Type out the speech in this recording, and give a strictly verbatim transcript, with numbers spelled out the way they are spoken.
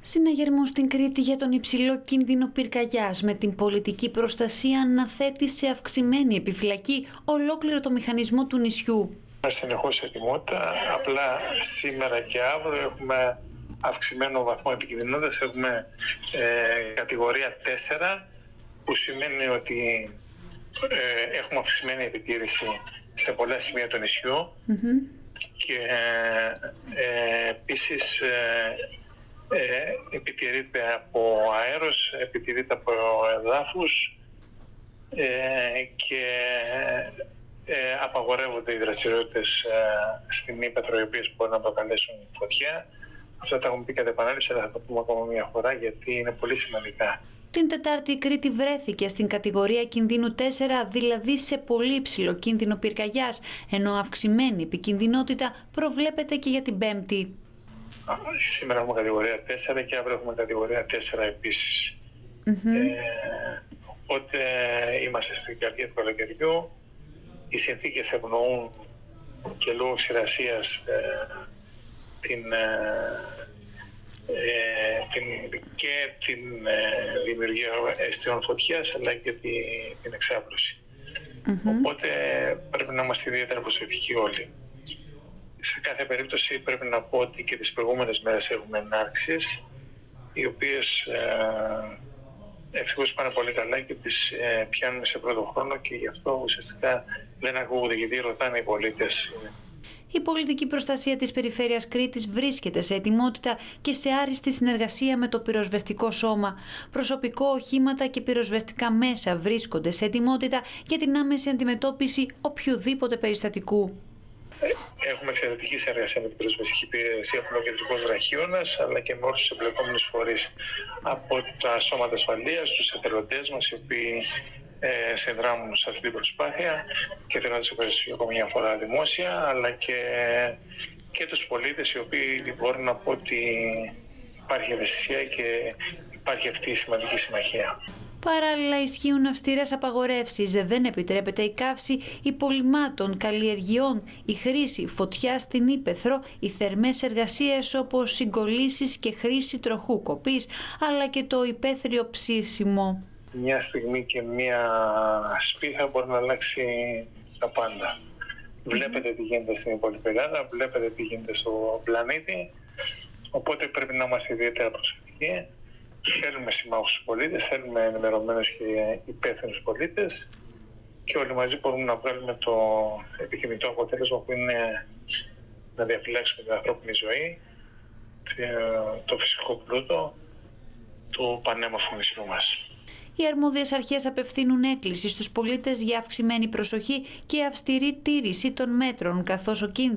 Συναγερμός στην Κρήτη για τον υψηλό κίνδυνο πυρκαγιάς με την πολιτική προστασία να θέτει σε αυξημένη επιφυλακή ολόκληρο το μηχανισμό του νησιού. Συνεχώς ετοιμότητα, απλά σήμερα και αύριο έχουμε αυξημένο βαθμό επικινδυνότητας, έχουμε ε, κατηγορία τέσσερα, που σημαίνει ότι ε, έχουμε αυξημένη επιτήρηση σε πολλά σημεία του νησιού mm-hmm. και ε, επίσης ε, ε, επιτηρείται από αέρος, επιτηρείται από εδάφους ε, και ε, απαγορεύονται οι δραστηριότητες ε, στην ύπαιθρο οι οποίες μπορούν να προκαλέσουν φωτιά. Αυτά τα έχουμε πει κατά επανάληψη, αλλά θα το πούμε ακόμα μια φορά γιατί είναι πολύ σημαντικά. Την Τετάρτη η Κρήτη βρέθηκε στην κατηγορία κινδύνου τέσσερα, δηλαδή σε πολύ υψηλό κίνδυνο πυρκαγιάς, ενώ αυξημένη επικινδυνότητα προβλέπεται και για την Πέμπτη. Σήμερα έχουμε κατηγορία τέσσερα και αύριο έχουμε κατηγορία τέσσερα επίσης. Mm-hmm. Ε, οπότε είμαστε στην καρδιά του καλοκαιριού. Οι συνθήκες ευνοούν και λόγω ξηρασίας ε, την, ε, την, και την ε, δημιουργία αιστείων φωτιάς αλλά και τη, την εξάπλωση. Mm-hmm. Οπότε πρέπει να είμαστε ιδιαίτερα προσεκτικοί όλοι. Σε κάθε περίπτωση πρέπει να πω ότι και τις προηγούμενες μέρες έχουμε ενάρξεις οι οποίες ε, ευτυχώς πάνε πολύ καλά και τις ε, πιάνουμε σε πρώτο χρόνο και γι' αυτό ουσιαστικά δεν ακούγονται γιατί ρωτάνε οι πολίτες. Η πολιτική προστασία της περιφέρειας Κρήτης βρίσκεται σε ετοιμότητα και σε άριστη συνεργασία με το πυροσβεστικό σώμα. Προσωπικό, οχήματα και πυροσβεστικά μέσα βρίσκονται σε ετοιμότητα για την άμεση αντιμετώπιση οποιοδήποτε περιστατικού. Έχουμε εξαιρετική συνεργασία με την πυροσβεστική υπηρεσία που είναι ο Κεντρικός Βραχίωνας, αλλά και με όλους τους εμπλεκόμενους φορείς από τα σώματα ασφαλείας, τους εθελοντές μας, οι οποίοι ε, συνδράμουν σε αυτή την προσπάθεια και θέλω να τους ευχαριστήσω ακόμα μια φορά δημόσια, αλλά και, και τους πολίτες οι οποίοι μπορούν να πω ότι υπάρχει ευαισθησία και υπάρχει αυτή η σημαντική συμμαχία. Παράλληλα ισχύουν αυστηρές απαγορεύσεις, δεν επιτρέπεται η καύση υπολειμμάτων, καλλιεργειών, η χρήση φωτιά στην ύπαιθρο, οι θερμές εργασίες όπως συγκολλήσεις και χρήση τροχού κοπής, αλλά και το υπαίθριο ψήσιμο. Μια στιγμή και μια σπίθα μπορεί να αλλάξει τα πάντα. Mm-hmm. Βλέπετε τι γίνεται στην υπόλοιπη Ελλάδα, βλέπετε τι γίνεται στο πλανήτη, οπότε πρέπει να είμαστε ιδιαίτερα προσεκτικοί. Θέλουμε συμμάχους στους πολίτες, θέλουμε ενημερωμένους και υπεύθυνους πολίτες και όλοι μαζί μπορούμε να βγάλουμε το επιθυμητό αποτέλεσμα που είναι να διαφυλάξουμε την ανθρώπινη ζωή, το φυσικό πλούτο του πανέμορφου νησιού μας. Οι αρμόδιες αρχές απευθύνουν έκκληση στους πολίτες για αυξημένη προσοχή και αυστηρή τήρηση των μέτρων, καθώς ο κίνδυνος